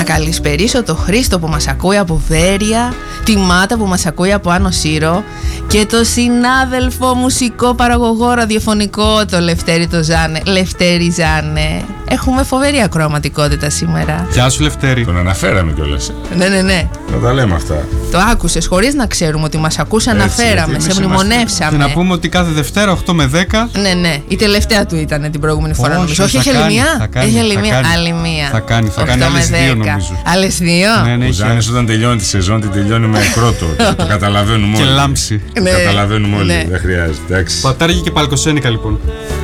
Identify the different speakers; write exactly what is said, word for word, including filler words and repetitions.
Speaker 1: καλησπερίσω το Χρήστο που μας ακούει από Βέρεια, τη Μάτα που μας ακούει από Άνω Σύρο και το συνάδελφο μουσικό παραγωγό ραδιοφωνικό το Λευτέρη το Ζάνε. Λευτέρη Ζάνε, έχουμε φοβερή ακροαματικότητα σήμερα.
Speaker 2: Γεια σου Λευτέρη.
Speaker 3: Τον αναφέραμε κιόλας.
Speaker 1: Ναι, ναι, ναι.
Speaker 3: Να τα λέμε αυτά.
Speaker 1: Το άκουσες χωρίς να ξέρουμε ότι μας ακούς, αναφέραμε, σε μνημονεύσαμε.
Speaker 2: Και να πούμε ότι κάθε Δευτέρα οκτώ με δέκα.
Speaker 1: Ναι, ναι. Η τελευταία του ήταν την προηγούμενη φορά. Όχι, νομίζω. Όχι, έχει άλλη μία. Έχει άλλη μία. Άλλη μία.
Speaker 2: Θα κάνει, θα κάνει άλλες δύο νομίζω.
Speaker 1: Άλλες δύο.
Speaker 2: Ναι, ναι,
Speaker 3: ο Ζάνης όταν τελειώνει τη σεζόν την τελειώνει με κρότο. Το καταλαβαίνουμε όλοι.
Speaker 2: Και λάμψη.
Speaker 3: Το καταλαβαίνουμε όλοι. Δεν χρειάζεται.
Speaker 2: Πατάργη και Παλκοσένικα λοιπόν.